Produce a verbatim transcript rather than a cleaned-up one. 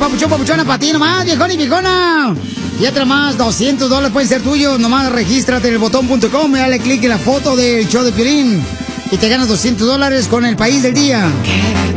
papuchón, papuchona, para ti nomás, viejón y viejona. Y otra más, doscientos dólares pueden ser tuyos. Nomás regístrate en el botón punto com y dale clic en la foto del show de Piolín. Y te ganas doscientos dólares con el país del día.